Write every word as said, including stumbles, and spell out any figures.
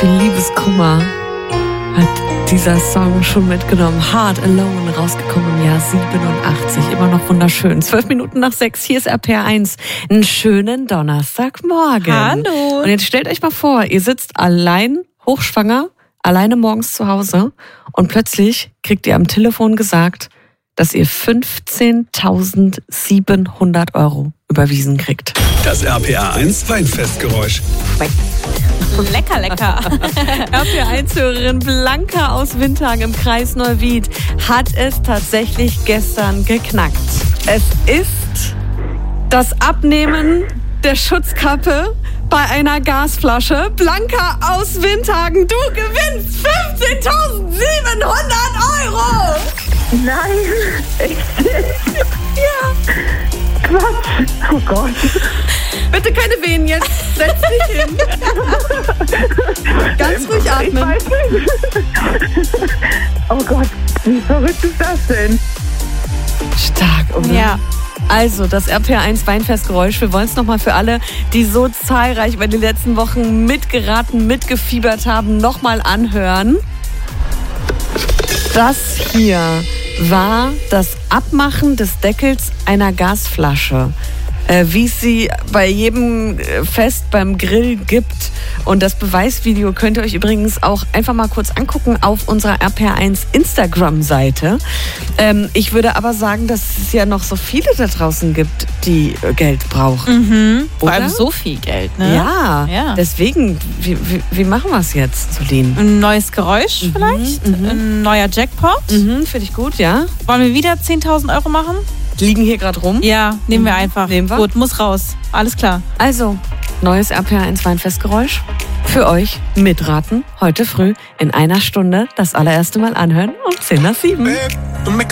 viel Liebeskummer hat dieser Song schon mitgenommen. Heart Alone, rausgekommen im Jahr siebenundachtzig. Immer noch wunderschön. Zwölf Minuten nach sechs, hier ist R P R eins. Einen schönen Donnerstagmorgen. Hallo. Und jetzt stellt euch mal vor, ihr sitzt allein, hochschwanger, alleine morgens zu Hause und plötzlich kriegt ihr am Telefon gesagt, dass ihr fünfzehntausendsiebenhundert Euro überwiesen kriegt. Das R P R eins Weinfestgeräusch. Lecker, lecker. R P R eins-Hörerin Blanca aus Windhagen im Kreis Neuwied hat es tatsächlich gestern geknackt. Es ist das Abnehmen der Schutzkappe bei einer Gasflasche. Blanca aus Windhagen, du gewinnst fünfzehntausendsiebenhundert Euro! Nein, echt? Ja. Quatsch. Oh Gott. Bitte keine Wehen jetzt. Setz dich hin. Ganz ruhig atmen. Ich weiß nicht. Oh Gott, wie verrückt ist das denn? Stark, oder? Ja. Also, das R P R eins Weinfestgeräusch. Wir wollen es nochmal für alle, die so zahlreich über die letzten Wochen mitgeraten, mitgefiebert haben, nochmal anhören. Das hier war das Abmachen des Deckels einer Gasflasche, äh, wie es sie bei jedem Fest beim Grill gibt. Und das Beweisvideo könnt ihr euch übrigens auch einfach mal kurz angucken auf unserer R P R eins Instagram-Seite. Ähm, ich würde aber sagen, dass es ja noch so viele da draußen gibt, die Geld brauchen. Mhm. Vor Oder? allem so viel Geld, ne? Ja, Ja. Deswegen, wie, wie, wie machen wir es jetzt, Solin? Ein neues Geräusch vielleicht? mhm. Ein neuer Jackpot? Mhm, finde ich gut, ja. Wollen wir wieder zehntausend Euro machen? Liegen hier gerade rum. Ja, nehmen wir einfach. Nehmen wir. Gut, muss raus. Alles klar. Also, neues R P R eins Weinfestgeräusch. Für euch mitraten. Heute früh in einer Stunde das allererste Mal anhören um zehn nach sieben. Babe,